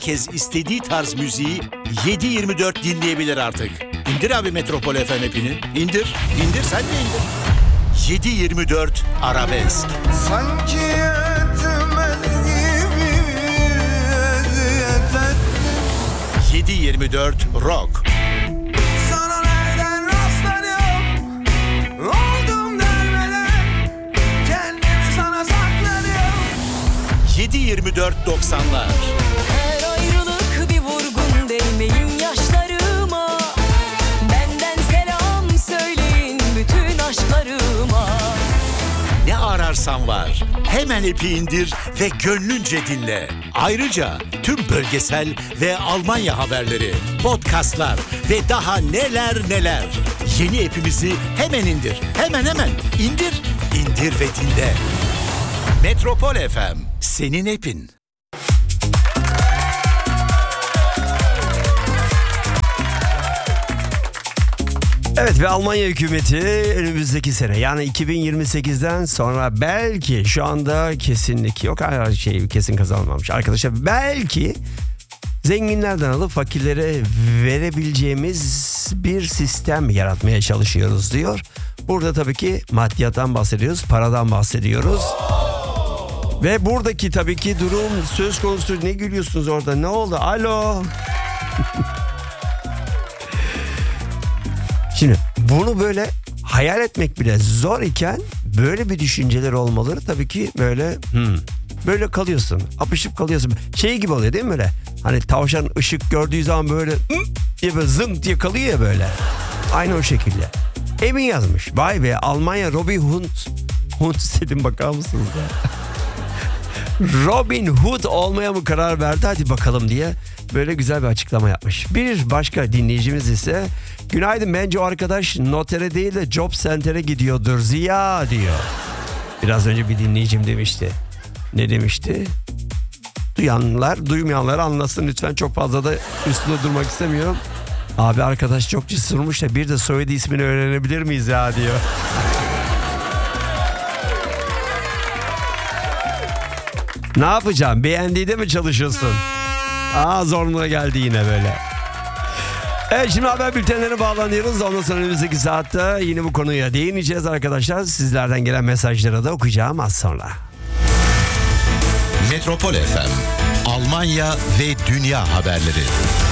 herkes istediği tarz müziği 7/24 dinleyebilir artık. İndir abi Metropol FM app'ini. İndir sen de indir. 7/24 arabesk. Sanki yetmez gibi eziyet ettim. 7/24 rock. Sana nereden rastladım, oldum dermeden, kendimi sana sakladım. 7/24 90'lar. Her ayrılık bir vurgun, değmeyin yaşlarıma. Benden selam söyleyin bütün aşklarıma. Ne ararsan var. Hemen app'i indir ve gönlünce dinle. Ayrıca tüm bölgesel ve Almanya haberleri, podcastlar ve daha neler. Yeni app'imizi hemen indir. Hemen indir ve dinle. Metropol FM, senin app'in. Evet ve Almanya hükümeti önümüzdeki sene yani 2028'den sonra belki, şu anda kesinlik yok, her şey kesin kazanılmamış arkadaşlar, belki zenginlerden alıp fakirlere verebileceğimiz bir sistem yaratmaya çalışıyoruz diyor. Burada tabii ki maddiyattan bahsediyoruz, paradan bahsediyoruz. Ve buradaki tabii ki durum söz konusu. Ne gülüyorsunuz orada, ne oldu? Alo. Şimdi bunu böyle hayal etmek bile zor iken böyle bir düşünceler olmaları tabii ki böyle böyle kalıyorsun. Apışıp kalıyorsun. Şey gibi oluyor değil mi böyle? Hani tavşan ışık gördüğü zaman böyle diye böyle zınk diye kalıyor ya böyle. Aynı o şekilde. Emin yazmış. Vay be, Almanya Robin Hood istedim, bakar mısınız ya? Robin Hood olmaya mı karar verdi, hadi bakalım diye böyle güzel bir açıklama yapmış. Bir başka dinleyicimiz ise günaydın, bence o arkadaş notere değil de job center'e gidiyordur Ziya diyor. Biraz önce bir dinleyicim demişti. Ne demişti? Duymayanlar anlasın lütfen, çok fazla da üstüne durmak istemiyorum. Abi arkadaş çok cesurmuş da bir de soyadı ismini öğrenebilir miyiz ya diyor. Ne yapacağım? Beğendiğinde mi çalışıyorsun? Zoruna geldi yine böyle. Evet, şimdi haber bültenlerine bağlanıyoruz. Ondan sonra önümüzdeki saatte yine bu konuya değineceğiz arkadaşlar. Sizlerden gelen mesajları da okuyacağım az sonra. Metropol FM, Almanya ve dünya haberleri.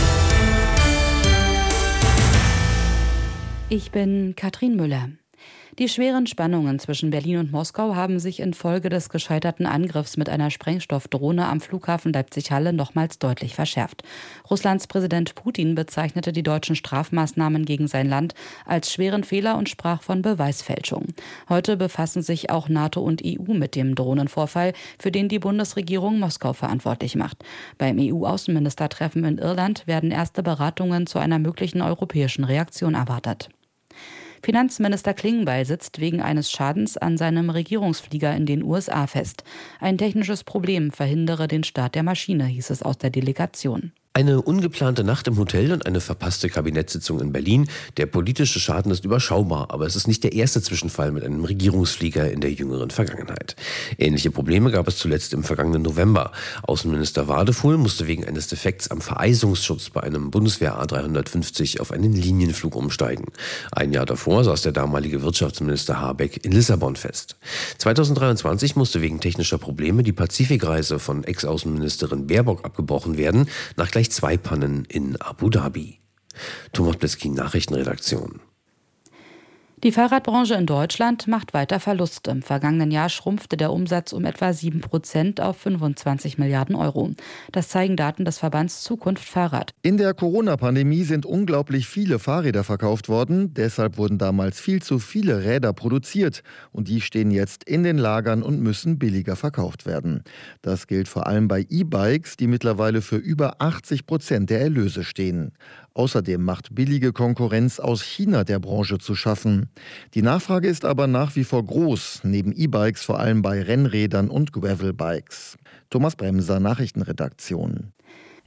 Ich bin Katrin Müller. Die schweren Spannungen zwischen Berlin und Moskau haben sich infolge des gescheiterten Angriffs mit einer Sprengstoffdrohne am Flughafen Leipzig-Halle nochmals deutlich verschärft. Russlands Präsident Putin bezeichnete die deutschen Strafmaßnahmen gegen sein Land als schweren Fehler und sprach von Beweisfälschung. Heute befassen sich auch NATO und EU mit dem Drohnenvorfall, für den die Bundesregierung Moskau verantwortlich macht. Beim EU-Außenministertreffen in Irland werden erste Beratungen zu einer möglichen europäischen Reaktion erwartet. Finanzminister Klingbeil sitzt wegen eines Schadens an seinem Regierungsflieger in den USA fest. Ein technisches Problem verhindere den Start der Maschine, hieß es aus der Delegation. Eine ungeplante Nacht im Hotel und eine verpasste Kabinettssitzung in Berlin. Der politische Schaden ist überschaubar, aber es ist nicht der erste Zwischenfall mit einem Regierungsflieger in der jüngeren Vergangenheit. Ähnliche Probleme gab es zuletzt im vergangenen November. Außenminister Wadefuhl musste wegen eines Defekts am Vereisungsschutz bei einem Bundeswehr A350 auf einen Linienflug umsteigen. Ein Jahr davor saß der damalige Wirtschaftsminister Habeck in Lissabon fest. 2023 musste wegen technischer Probleme die Pazifikreise von Ex-Außenministerin Baerbock abgebrochen werden, nach gleich 2 Pannen in Abu Dhabi. Thomas Bleskin, Nachrichtenredaktion. Die Fahrradbranche in Deutschland macht weiter Verluste. Im vergangenen Jahr schrumpfte der Umsatz um etwa 7% auf 25 Milliarden Euro. Das zeigen Daten des Verbands Zukunft Fahrrad. In der Corona-Pandemie sind unglaublich viele Fahrräder verkauft worden. Deshalb wurden damals viel zu viele Räder produziert. Und die stehen jetzt in den Lagern und müssen billiger verkauft werden. Das gilt vor allem bei E-Bikes, die mittlerweile für über 80% der Erlöse stehen. Außerdem macht billige Konkurrenz aus China der Branche zu schaffen. Die Nachfrage ist aber nach wie vor groß, neben E-Bikes vor allem bei Rennrädern und Gravelbikes. Thomas Bremser, Nachrichtenredaktion.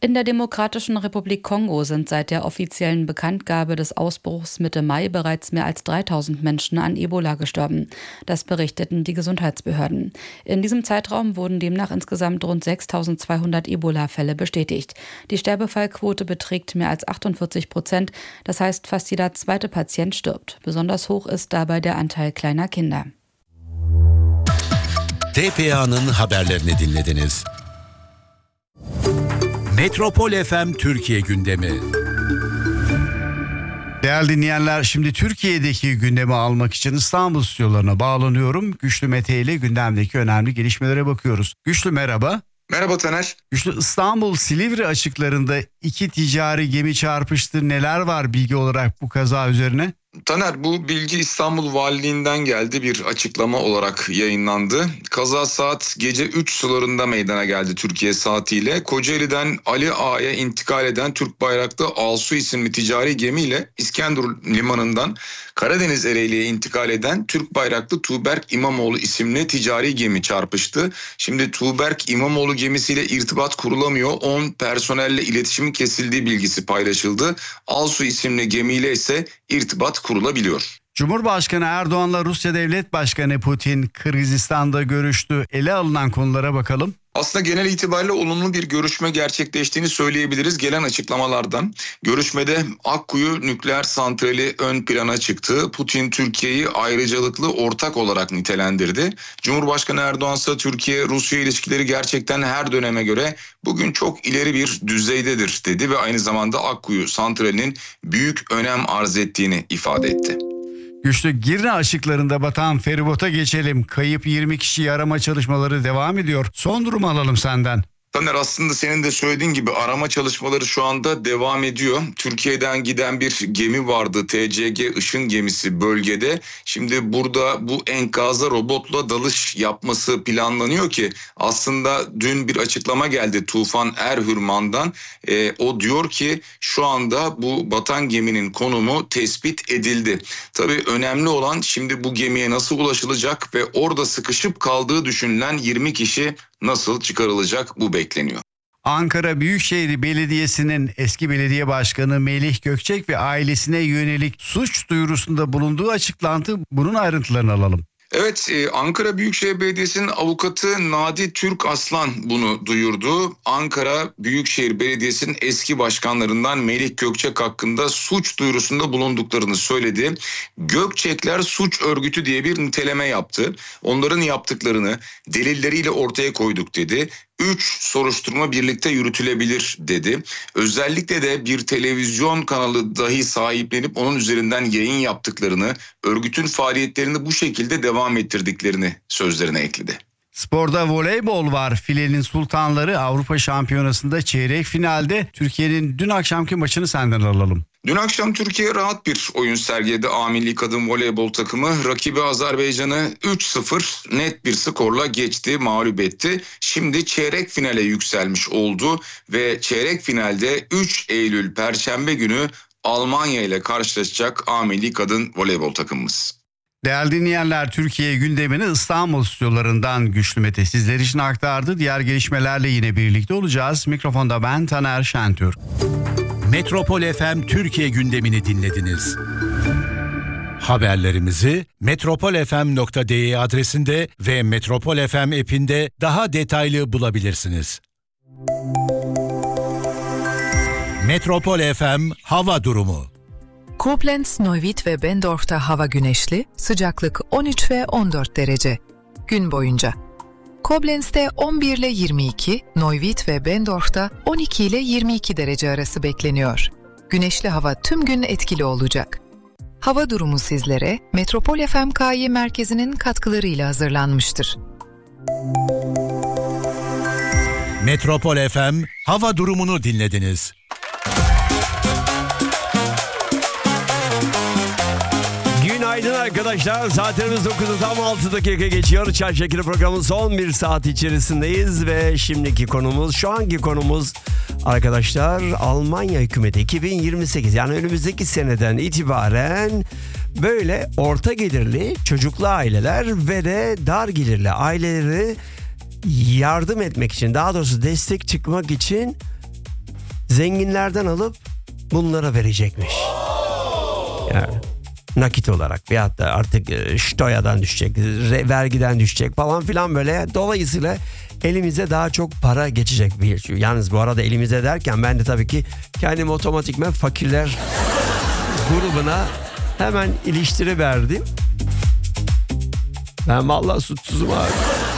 In der Demokratischen Republik Kongo sind seit der offiziellen Bekanntgabe des Ausbruchs Mitte Mai bereits mehr als 3000 Menschen an Ebola gestorben. Das berichteten die Gesundheitsbehörden. In diesem Zeitraum wurden demnach insgesamt rund 6200 Ebola-Fälle bestätigt. Die Sterbefallquote beträgt mehr als 48%. Das heißt, fast jeder zweite Patient stirbt. Besonders hoch ist dabei der Anteil kleiner Kinder. TPA'nın haberlerini dinlediniz. Metropol FM Türkiye gündemi. Değerli dinleyenler, şimdi Türkiye'deki gündemi almak için İstanbul stüdyolarına bağlanıyorum. Güçlü Mete ile gündemdeki önemli gelişmelere bakıyoruz. Güçlü merhaba. Merhaba Taner. Güçlü, İstanbul Silivri açıklarında 2 ticari gemi çarpıştı. Neler var bilgi olarak bu kaza üzerine? Taner, bu bilgi İstanbul Valiliğinden geldi, bir açıklama olarak yayınlandı. Kaza saat gece 3 sularında meydana geldi Türkiye saatiyle. Kocaeli'den Ali Ağa'ya intikal eden Türk bayraklı Alsu isimli ticari gemiyle İskenderun limanından Karadeniz Ereğli'ye intikal eden Türk bayraklı Tuğberk İmamoğlu isimli ticari gemi çarpıştı. Şimdi Tuğberk İmamoğlu gemisiyle irtibat kurulamıyor. 10 personelle iletişimin kesildiği bilgisi paylaşıldı. Alsu isimli gemiyle ise irtibat kurulabiliyor. Cumhurbaşkanı Erdoğan'la Rusya Devlet Başkanı Putin Kırgızistan'da görüştü. Ele alınan konulara bakalım. Aslında genel itibariyle olumlu bir görüşme gerçekleştiğini söyleyebiliriz gelen açıklamalardan. Görüşmede Akkuyu nükleer santrali ön plana çıktı. Putin Türkiye'yi ayrıcalıklı ortak olarak nitelendirdi. Cumhurbaşkanı Erdoğan ise Türkiye-Rusya ilişkileri gerçekten her döneme göre bugün çok ileri bir düzeydedir dedi ve aynı zamanda Akkuyu santralinin büyük önem arz ettiğini ifade etti. Güçlü, Girne açıklarında batan feribota geçelim. Kayıp 20 kişiyi arama çalışmaları devam ediyor. Son durumu alalım senden. Taner, aslında senin de söylediğin gibi arama çalışmaları şu anda devam ediyor. Türkiye'den giden bir gemi vardı, TCG Işın gemisi bölgede. Şimdi burada bu enkaza robotla dalış yapması planlanıyor ki aslında dün bir açıklama geldi Tufan Erhürman'dan. O diyor ki şu anda bu batan geminin konumu tespit edildi. Tabii önemli olan şimdi bu gemiye nasıl ulaşılacak ve orada sıkışıp kaldığı düşünülen 20 kişi nasıl çıkarılacak, bu bekleniyor. Ankara Büyükşehir Belediyesi'nin eski belediye başkanı Melih Gökçek ve ailesine yönelik suç duyurusunda bulunduğu açıklandı. Bunun ayrıntılarını alalım. Evet, Ankara Büyükşehir Belediyesi'nin avukatı Nadi Türk Aslan bunu duyurdu. Ankara Büyükşehir Belediyesi'nin eski başkanlarından Melih Gökçek hakkında suç duyurusunda bulunduklarını söyledi. Gökçekler suç örgütü diye bir niteleme yaptı. Onların yaptıklarını delilleriyle ortaya koyduk dedi. 3 soruşturma birlikte yürütülebilir dedi. Özellikle de bir televizyon kanalı dahi sahiplenip onun üzerinden yayın yaptıklarını, örgütün faaliyetlerini bu şekilde devam ettirdiklerini sözlerine ekledi. Sporda voleybol var. Filenin Sultanları Avrupa Şampiyonası'nda çeyrek finalde. Türkiye'nin dün akşamki maçını senden alalım. Dün akşam Türkiye rahat bir oyun sergiledi. A Milli Kadın Voleybol takımı rakibi Azerbaycan'ı 3-0 net bir skorla geçti, mağlup etti. Şimdi çeyrek finale yükselmiş oldu ve çeyrek finalde 3 Eylül Perşembe günü Almanya ile karşılaşacak A Milli Kadın Voleybol takımımız. Değerli dinleyenler, Türkiye gündemini İstanbul stüdyolarından Güçlü Mete sizler için aktardı. Diğer gelişmelerle yine birlikte olacağız. Mikrofonda ben Taner Şentürk. Metropol FM Türkiye gündemini dinlediniz. Haberlerimizi metropolfm.de adresinde ve Metropol FM app'inde daha detaylı bulabilirsiniz. Metropol FM hava durumu. Koblenz, Neuwied ve Bendorf'ta hava güneşli, sıcaklık 13 ve 14 derece. Gün boyunca. Koblenz'de 11 ile 22, Neuwied ve Bendorf'ta 12 ile 22 derece arası bekleniyor. Güneşli hava tüm gün etkili olacak. Hava durumu sizlere Metropol FM KY merkezinin katkılarıyla hazırlanmıştır. Metropol FM hava durumunu dinlediniz. Günaydın arkadaşlar. Saatlerimiz 9'u tam 6 dakika geçiyor. Çay Şekeri programın son bir saat içerisindeyiz ve şimdiki konumuz, şu anki konumuz arkadaşlar Almanya hükümeti 2028, yani önümüzdeki seneden itibaren böyle orta gelirli çocuklu aileler ve de dar gelirli aileleri yardım etmek için, daha doğrusu destek çıkmak için zenginlerden alıp bunlara verecekmiş. Yani nakit olarak veyahut da artık ştoyadan düşecek, vergiden düşecek falan filan böyle. Dolayısıyla elimize daha çok para geçecek. Yalnız bu arada elimize derken ben de tabii ki kendimi otomatikman fakirler grubuna hemen iliştiriverdim. Ben vallahi suçsuzum abi.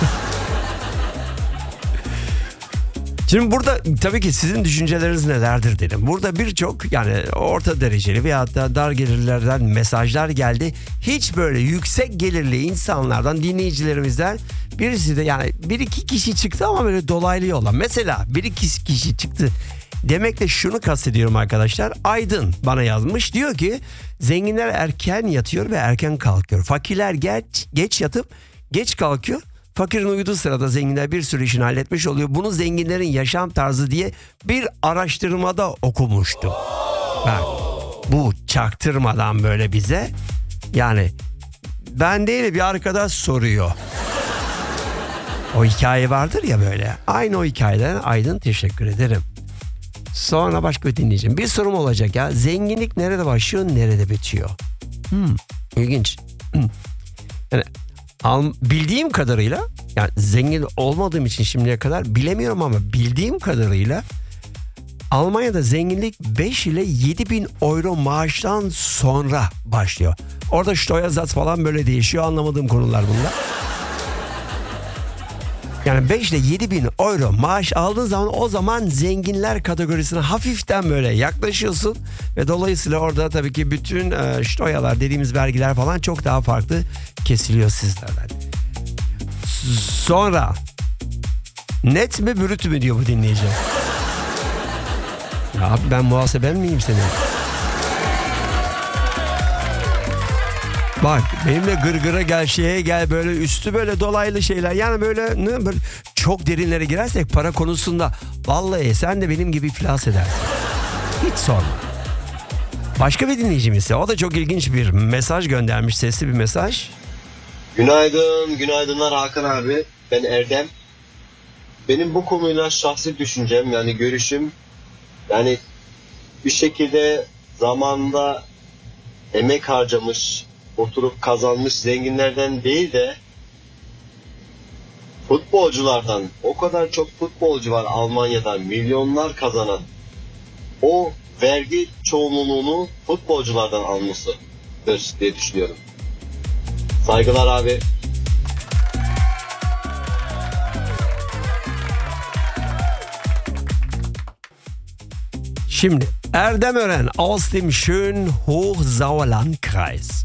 Şimdi burada tabii ki sizin düşünceleriniz nelerdir dedim. Burada birçok yani orta dereceli veyahut da dar gelirlerden mesajlar geldi. Hiç böyle yüksek gelirli insanlardan, dinleyicilerimizden birisi de yani bir iki kişi çıktı ama böyle dolaylı yolla. Mesela bir iki kişi çıktı. Demekle şunu kastediyorum arkadaşlar. Aydın bana yazmış. Diyor ki zenginler erken yatıyor ve erken kalkıyor. Fakirler geç yatıp geç kalkıyor. Fakirin uyuduğu sırada zenginler bir sürü işini halletmiş oluyor. Bunu zenginlerin yaşam tarzı diye bir araştırmada okumuştum. Bak, bu çaktırmadan böyle bize yani ben değil bir arkadaş soruyor. O hikaye vardır ya böyle. Aynı o hikayeden Aydın teşekkür ederim. Sonra başka bir dinleyeceğim. Bir sorum olacak ya. Zenginlik nerede başlıyor, nerede bitiyor? İlginç. Yani bildiğim kadarıyla yani zengin olmadığım için şimdiye kadar bilemiyorum ama bildiğim kadarıyla Almanya'da zenginlik 5 ile 7 bin euro maaştan sonra başlıyor. Orada Steuersatz falan böyle değişiyor, anlamadığım konular bunlar. Yani 5 ile 7 bin euro maaş aldığın zaman o zaman zenginler kategorisine hafiften böyle yaklaşıyorsun. Ve dolayısıyla orada tabii ki bütün Steuerler dediğimiz vergiler falan çok daha farklı kesiliyor sizlerden. Sonra net mi brüt mü diyor bu dinleyici. Ya abi ben muhaseben miyim senin? Bak benimle gırgıra gel, şeye gel, böyle üstü böyle dolaylı şeyler. Yani böyle çok derinlere girersek para konusunda vallahi sen de benim gibi iflas edersin. Hiç sorma. Başka bir dinleyicimiz ise o da çok ilginç bir mesaj göndermiş, sesli bir mesaj. Günaydınlar Hakan abi. Ben Erdem. Benim bu konuyla şahsi düşüncem yani görüşüm yani bir şekilde zamanında emek harcamış, oturup kazanmış zenginlerden değil de futbolculardan, o kadar çok futbolcu var Almanya'da milyonlar kazanan, o vergi çoğunluğunu futbolculardan almasıdır diye düşünüyorum. Saygılar abi. Şimdi Erdem Ören aus dem schönen Hochsauerlandkreis.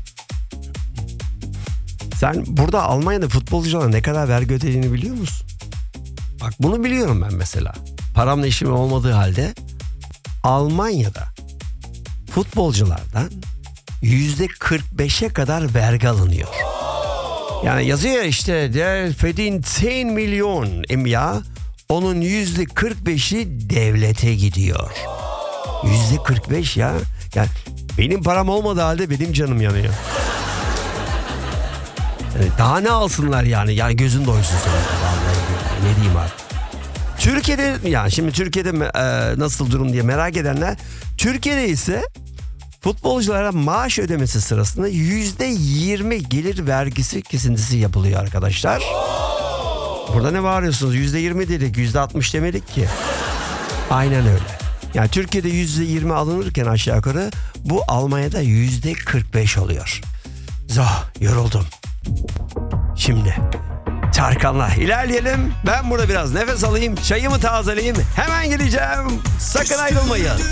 Sen burada Almanya'da futbolculara ne kadar vergi ödediğini biliyor musun? Bak bunu biliyorum ben mesela. Paramla işim olmadığı halde Almanya'da futbolculardan %45'e kadar vergi alınıyor. Yani yazıyor işte der verdient 10 milyon im Jahr. Onun %45'i devlete gidiyor. %45 ya. Yani benim param olmadığı halde benim canım yanıyor. Yani daha ne alsınlar yani? Yani gözün doysun senin. Vallahi ne diyeyim abi. Türkiye'de yani şimdi Türkiye'de nasıl durum diye merak edenler, Türkiye'de ise futbolculara maaş ödemesi sırasında %20 gelir vergisi kesintisi yapılıyor arkadaşlar. Burada ne bağırıyorsunuz? %20 dedik, %60 demedik ki. Aynen öyle. Yani Türkiye'de %20 alınırken aşağı yukarı bu Almanya'da %45 oluyor. Yoruldum. Şimdi Tarkan'la ilerleyelim. Ben burada biraz nefes alayım, çayımı tazeleyeyim. Hemen geleceğim. Sakın ayrılmayın.